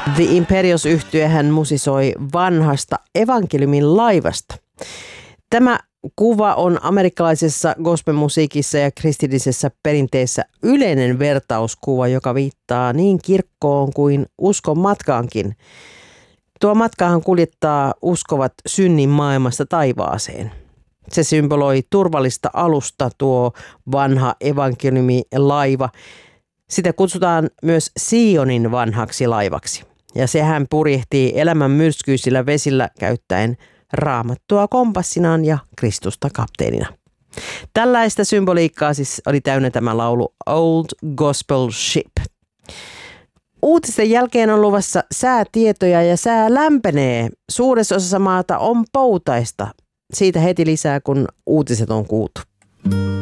The Imperios-yhtyehän musisoi vanhasta evankeliumin laivasta. Tämä kuva on amerikkalaisessa gospelmusiikissa ja kristillisessä perinteessä yleinen vertauskuva, joka viittaa niin kirkkoon kuin uskon matkaankin. Tuo matkahan kuljettaa uskovat synnin maailmasta taivaaseen. Se symboloi turvallista alusta, tuo vanha evankeliumilaiva. Sitä kutsutaan myös Sionin vanhaksi laivaksi. Ja sehän purjehtii elämän myrskyisillä vesillä käyttäen Raamattua kompassinaan ja Kristusta kapteenina. Tällaista symboliikkaa siis oli täynnä tämä laulu Old Gospel Ship. Uutisten jälkeen on luvassa säätietoja ja sää lämpenee. Suuressa osassa maata on poutaista. Siitä heti lisää, kun uutiset on kuultu.